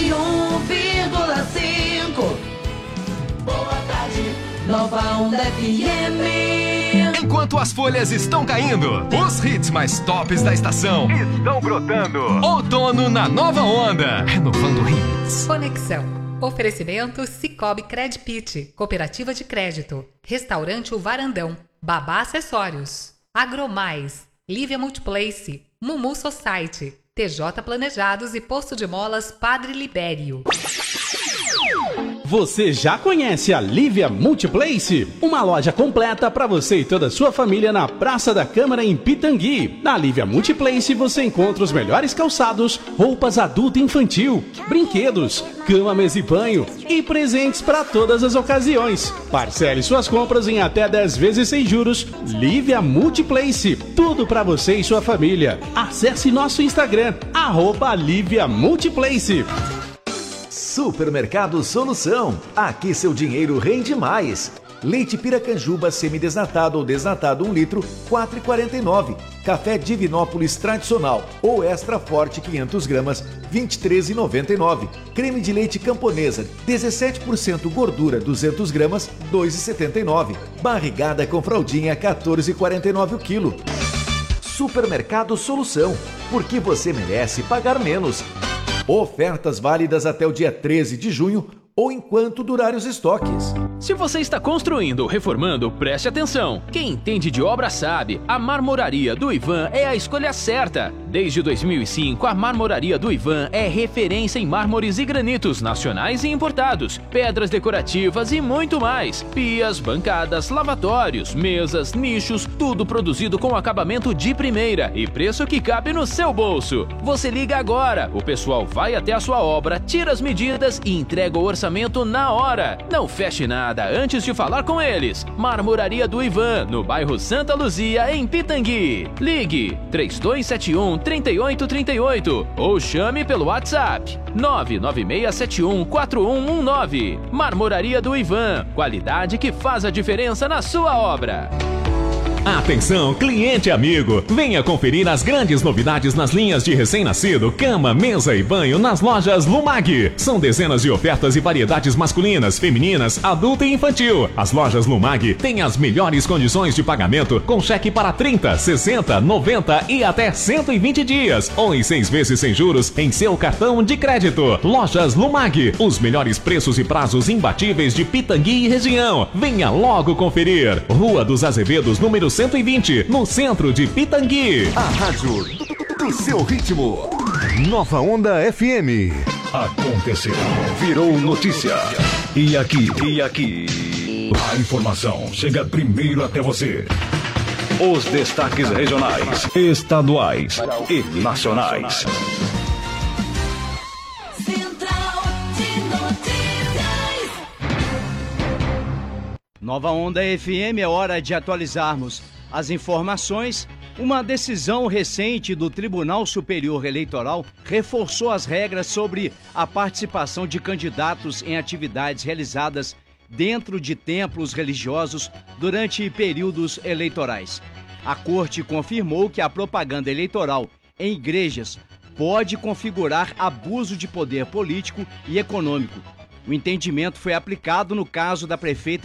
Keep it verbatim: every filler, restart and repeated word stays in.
e um vírgula cinco. Boa tarde, Nova Onda F M. Enquanto as folhas estão caindo, os hits mais tops da estação estão brotando. Outono na Nova Onda, renovando hits. Conexão. Oferecimento Cicobi Credpit, Cooperativa de Crédito, Restaurante O Varandão, Babá Acessórios, Agromais, Lívia Multiplace, Mumu Society, T J Planejados e Posto de Molas Padre Libério. Você já conhece a Lívia Multiplace? Uma loja completa para você e toda a sua família na Praça da Câmara em Pitangui. Na Lívia Multiplace você encontra os melhores calçados, roupas adulto e infantil, brinquedos, cama, mesa e banho e presentes para todas as ocasiões. Parcele suas compras em até dez vezes sem juros. Lívia Multiplace, tudo para você e sua família. Acesse nosso Instagram, arroba Lívia Multiplace. Supermercado Solução. Aqui seu dinheiro rende mais. Leite Piracanjuba semidesnatado ou desnatado um litro, quatro reais e quarenta e nove centavos. Café Divinópolis tradicional ou extra forte quinhentas gramas, vinte e três reais e noventa e nove centavos. Creme de leite Camponesa, dezessete por cento gordura, duzentas gramas, dois reais e setenta e nove centavos. Barrigada com fraldinha, quatorze reais e quarenta e nove centavos o quilo. Supermercado Solução, porque você merece pagar menos. Ofertas válidas até o dia treze de junho ou enquanto durarem os estoques. Se você está construindo ou reformando, preste atenção. Quem entende de obra sabe, a Marmoraria do Ivan é a escolha certa. Desde dois mil e cinco, a Marmoraria do Ivan é referência em mármores e granitos nacionais e importados, pedras decorativas e muito mais. Pias, bancadas, lavatórios, mesas, nichos, tudo produzido com acabamento de primeira e preço que cabe no seu bolso. Você liga agora, o pessoal vai até a sua obra, tira as medidas e entrega o orçamento na hora. Não feche nada antes de falar com eles. Marmoraria do Ivan, no bairro Santa Luzia, em Pitangui. Ligue três dois sete um, três oito três oito ou chame pelo WhatsApp nove nove seis sete um, quatro um um nove. Marmoraria do Ivan, qualidade que faz a diferença na sua obra. Atenção, cliente amigo! Venha conferir as grandes novidades nas linhas de recém-nascido, cama, mesa e banho nas lojas Lumag. São dezenas de ofertas e variedades masculinas, femininas, adulta e infantil. As lojas Lumag têm as melhores condições de pagamento com cheque para trinta, sessenta, noventa e até cento e vinte dias ou em seis vezes sem juros em seu cartão de crédito. Lojas Lumag, os melhores preços e prazos imbatíveis de Pitangui e região. Venha logo conferir. Rua dos Azevedos, número cento e vinte, no centro de Pitangui. A rádio do seu ritmo. Nova Onda F M. Aconteceu. Virou notícia. E aqui, e aqui, a informação chega primeiro até você. Os destaques regionais, estaduais e nacionais. Nova Onda F M, é hora de atualizarmos as informações. Uma decisão recente do Tribunal Superior Eleitoral reforçou as regras sobre a participação de candidatos em atividades realizadas dentro de templos religiosos durante períodos eleitorais. A Corte confirmou que a propaganda eleitoral em igrejas pode configurar abuso de poder político e econômico. O entendimento foi aplicado no caso da prefeita